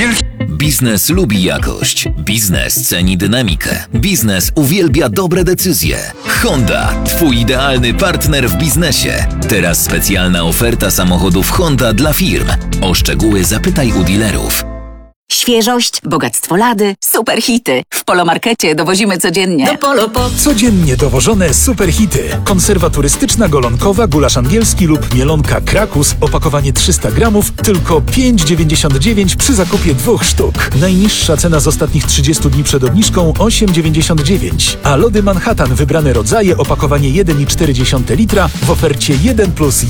Wielki Biznes lubi jakość. Biznes ceni dynamikę. Biznes uwielbia dobre decyzje. Honda, twój idealny partner w biznesie. Teraz specjalna oferta samochodów Honda dla firm. O szczegóły zapytaj u dealerów. Świeżość, bogactwo lady, super hity. W Polomarkecie dowozimy codziennie. Do Polo po Codziennie dowożone superhity. Konserwa turystyczna golonkowa, gulasz angielski lub mielonka Krakus, opakowanie 300 gramów, tylko 5,99 przy zakupie 2 sztuk. Najniższa cena z ostatnich 30 dni przed obniżką 8,99. A lody Manhattan wybrane rodzaje, opakowanie 1,4 litra w ofercie 1+1